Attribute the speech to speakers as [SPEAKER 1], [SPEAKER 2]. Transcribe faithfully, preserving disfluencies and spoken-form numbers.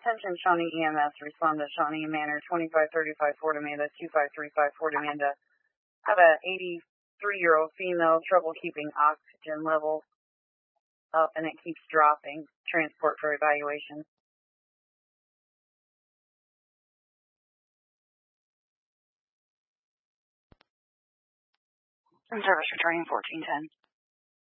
[SPEAKER 1] Attention Shawnee E M S, respond to Shawnee Manor, twenty-five thirty-five Fort Amanda, two five three five Fort Amanda. Have a eighty-three-year-old female trouble keeping oxygen levels up and it keeps dropping. Transport for evaluation. Service returning fourteen ten.